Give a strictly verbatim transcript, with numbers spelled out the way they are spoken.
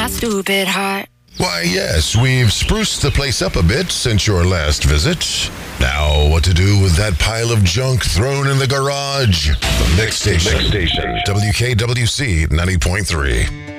my stupid heart. Why, yes, we've spruced the place up a bit since your last visit. Now, what to do with that pile of junk thrown in the garage? The Mix Station. Mix Station. W K W C ninety point three.